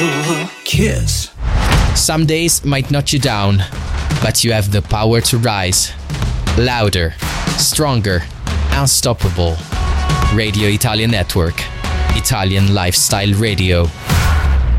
Kiss. Some days might knock you down, but you have the power to rise. Louder, stronger, unstoppable. Radio Italia Network. Italian Lifestyle Radio.